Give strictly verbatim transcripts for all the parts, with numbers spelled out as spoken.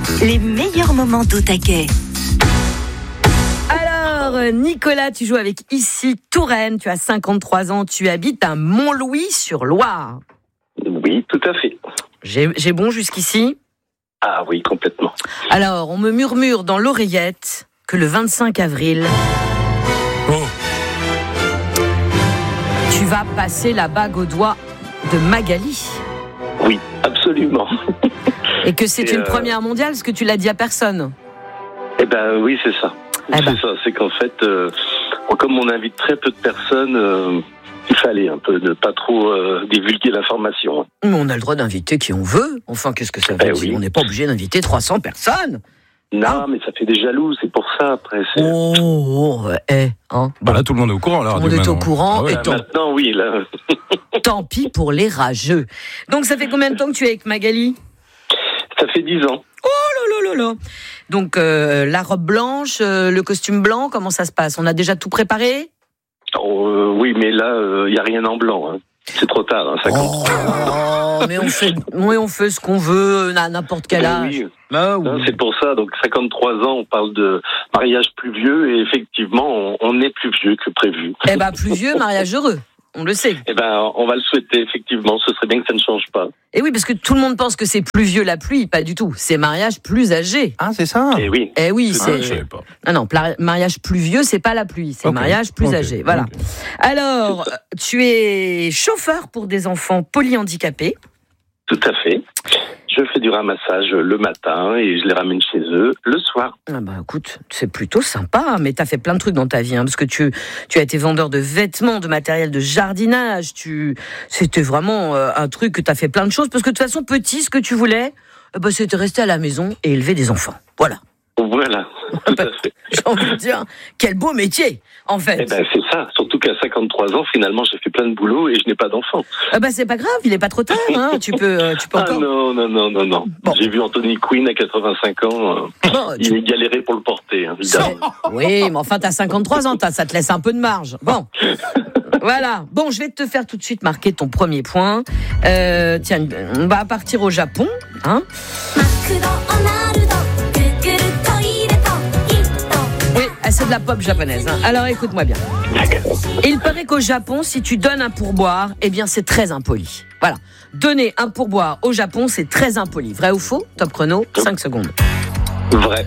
les meilleurs moments d'Au Taquet. Alors, Nicolas, tu joues avec Ici Touraine, tu as cinquante-trois ans, tu habites à Montlouis-sur-Loire. Oui, tout à fait. J'ai, j'ai bon jusqu'ici ? Ah oui, complètement. Alors, on me murmure dans l'oreillette que le vingt-cinq avril, Oh, tu vas passer la bague au doigt de Magali. Oui, absolument. Et que c'est Et une euh... première mondiale, parce que tu l'as dit à personne. Eh ben oui, c'est ça. Eh c'est ben. ça. C'est qu'en fait, euh, comme on invite très peu de personnes, euh, il fallait un peu ne pas trop euh, divulguer l'information. Mais on a le droit d'inviter qui on veut. Enfin, qu'est-ce que ça veut Eh dire ? oui. On n'est pas obligé d'inviter trois cents personnes. Non, Ah. mais ça fait des jaloux, c'est pour ça après. C'est... Oh, oh, eh, hein. bah là tout le monde est au courant. Là, Tout le monde est au courant. Ah ouais. Et Ah, tant, maintenant, oui, là. tant pis pour les rageux. Donc, ça fait combien de temps que tu es avec Magali ? Ça fait dix ans. Oh là là là là. Donc, euh, la robe blanche, euh, le costume blanc, comment ça se passe ? On a déjà tout préparé ? Oh, euh, oui, mais là, il euh, n'y a rien en blanc. Hein. C'est trop tard, hein, cinquante. Oh, mais on fait, oui, on fait ce qu'on veut à n'importe quel Eh âge. oui. Bah oui. Non, c'est pour ça, donc cinquante-trois ans, on parle de mariage plus vieux, et effectivement, on, on est plus vieux que prévu. Eh ben, plus vieux, mariage heureux. On le sait. Eh ben, on va le souhaiter, effectivement, ce serait bien que ça ne change pas. Et oui, parce que tout le monde pense que c'est plus vieux la pluie, pas du tout. C'est mariage plus âgé. Ah, c'est ça. Eh oui. Eh oui, Ah, c'est. je savais pas. Non, non, pla- mariage plus vieux, c'est pas la pluie, c'est Ok. mariage plus Ok. âgé. Voilà. Ok. Alors, tu es chauffeur pour des enfants polyhandicapés. Tout à fait. Je fais du ramassage le matin et je les ramène chez eux le soir. Ah bah écoute, c'est plutôt sympa, mais t'as fait plein de trucs dans ta vie, hein, parce que tu, tu as été vendeur de vêtements, de matériel de jardinage, tu, c'était vraiment euh, un truc que t'as fait plein de choses, parce que de toute façon, petit, ce que tu voulais, euh, bah, c'était rester à la maison et élever des enfants. Voilà. Voilà, tout à fait. J'ai envie de dire, quel beau métier, en fait. Eh ben, c'est ça. Surtout qu'à cinquante-trois ans, finalement, j'ai fait plein de boulot et je n'ai pas d'enfant. Ah bah c'est pas grave, il est pas trop tard, hein. tu peux, euh, tu peux Ah encore. non, non, non, non, non. Bon. J'ai vu Anthony Quinn à quatre-vingt-cinq ans. euh, Bon, il tu- est galéré pour le porter, hein, évidemment. Oui, mais enfin, t'as cinquante-trois ans, t'as, ça te laisse un peu de marge. Bon. Voilà. Bon, je vais te faire tout de suite marquer ton premier point. Euh, tiens, on va partir au Japon, hein. Oui, c'est de la pop japonaise, hein. Alors écoute-moi bien. D'accord. Il paraît qu'au Japon, si tu donnes un pourboire, eh bien c'est très impoli. Voilà. Donner un pourboire au Japon, c'est très impoli. Vrai ou faux ? Top chrono, cinq secondes. Vrai.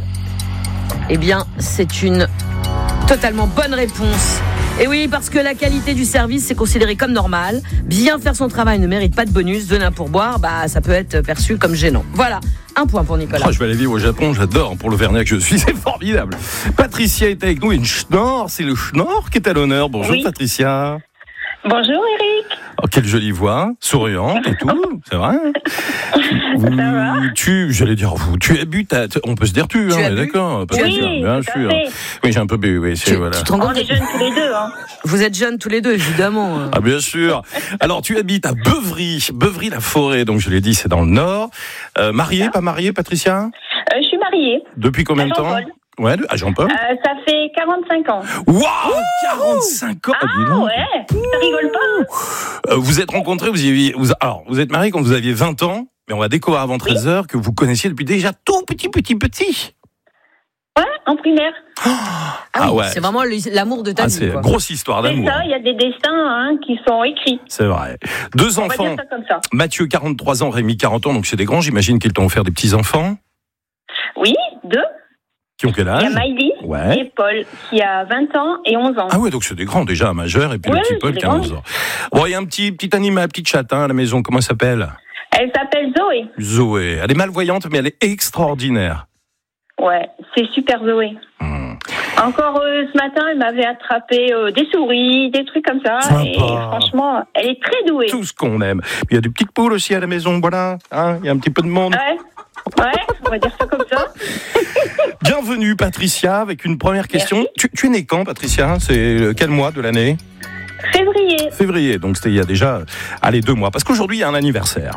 Eh bien, c'est une totalement bonne réponse. Et oui, parce que la qualité du service, c'est considéré comme normal. Bien faire son travail ne mérite pas de bonus. Donner un pourboire, bah, ça peut être perçu comme gênant. Voilà, un point pour Nicolas. Oh, je vais aller vivre au Japon, j'adore. Pour l'Auvergnat que je suis, c'est formidable. Patricia est avec nous, une schnorr, c'est le schnorr qui est à l'honneur. Bonjour Oui. Patricia. Bonjour Eric. Oh, quelle jolie voix, souriante et tout, c'est vrai. Vous, Ça va tu, j'allais dire vous, tu habites à, on peut se dire tu, Tu hein, as on est bu d'accord. Oui, Patricia, bien tout à sûr. fait. Oui, j'ai un peu bu, oui, c'est Tu, voilà. tu te rends On compte est jeunes tous les deux, hein. Vous êtes jeunes tous les deux, évidemment. Ah bien sûr. Alors tu habites à Beuvry, Beuvry-la-Forêt, donc je l'ai dit, c'est dans le Nord. Euh, mariée, pas mariée, Patricia ? Euh, je suis mariée. Depuis combien de temps ? Jean-Paul. Ouais, à Jean-Paul. Euh, ça fait quarante-cinq ans. Waouh, quarante-cinq ans. dis Ah donc. ouais, ça rigole pas. Euh, vous êtes rencontrés, vous y aviez, vous, alors vous êtes mariés quand vous aviez vingt ans, mais on va découvrir avant treize heures que vous connaissiez depuis déjà tout petit, petit, petit. Ouais, en primaire. Ah, Ah oui, ouais. c'est vraiment le- l'amour de ta Ah, vie. c'est quoi. grosse histoire C'est d'amour. ça, il y a des destins hein, qui sont écrits. C'est vrai. Deux On va enfants. dire ça comme ça. Mathieu, quarante-trois ans, Rémi, quarante ans, donc c'est des grands. J'imagine qu'ils t'ont offert des petits-enfants. Oui, deux. Qui ont quel Il y a âge? Maïli Ouais. et Paul qui a vingt ans et onze ans. Ah ouais, donc c'est des grands déjà, un majeur, et puis Ouais, le petit c'est Paul des qui a onze ans. Bon, il y a un petit, petit animal, petit chatin à la maison, comment elle s'appelle? Elle s'appelle Zoé. Zoé. Elle est malvoyante, mais elle est extraordinaire. Ouais, c'est super Zoé. Hmm. Encore euh, ce matin, elle m'avait attrapé euh, des souris, des trucs comme ça. Sympa. Et franchement, elle est très douée. Tout ce qu'on aime. Puis il y a des petites poules aussi à la maison, voilà. Hein, il y a un petit peu de monde. Ouais, ouais, on va dire ça comme ça. Bienvenue Patricia, avec une première question. Tu, tu es née quand, Patricia? C'est quel mois de l'année? Février. Février, donc c'était il y a déjà, allez, deux mois. Parce qu'aujourd'hui, il y a un anniversaire.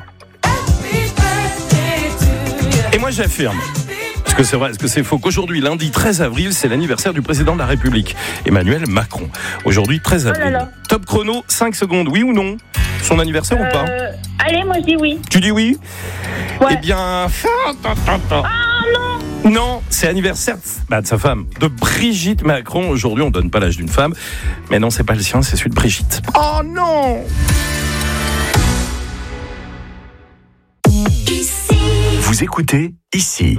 Et moi, j'affirme. Est-ce que c'est vrai, est-ce que c'est faux qu'aujourd'hui, lundi treize avril, c'est l'anniversaire du président de la République, Emmanuel Macron. Aujourd'hui, treize avril. Oh là là. Top chrono, cinq secondes, oui ou non? Son anniversaire ou pas? Euh, allez, moi je dis oui. Tu dis oui? Ouais. Eh bien... Ah non. Non, c'est l'anniversaire bah, de sa femme, de Brigitte Macron. Aujourd'hui, on donne pas l'âge d'une femme. Mais non, c'est pas le sien, c'est celui de Brigitte. Oh non! Vous écoutez ici.